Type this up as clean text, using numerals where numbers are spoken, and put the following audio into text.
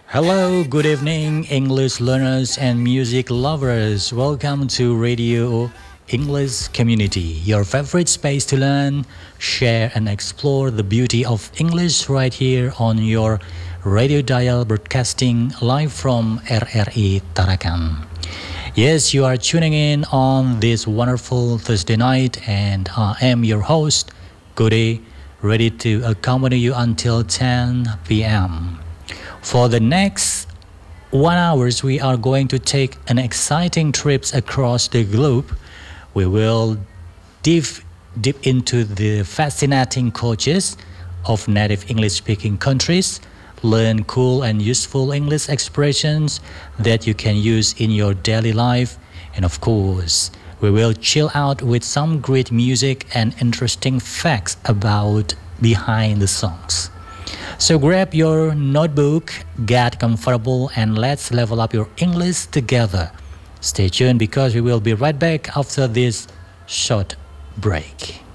Hello, good evening, English learners and music lovers. Welcome to Radio English Community, your favorite space to learn, share, and explore the beauty of English right here on your radio dial, broadcasting live from RRI Tarakan. Yes, you are tuning in on this wonderful Thursday night, and I am your host, Gode, ready to accompany you until 10 p.m. For the next 1 hours, we are going to take an exciting trips across the globe. We will dive deep into the fascinating cultures of native English-speaking countries, learn cool and useful English expressions that you can use in your daily life, and of course, we will chill out with some great music and interesting facts about behind the songs. So grab your notebook, get comfortable, and let's level up your English together. Stay tuned because we will be right back after this short break.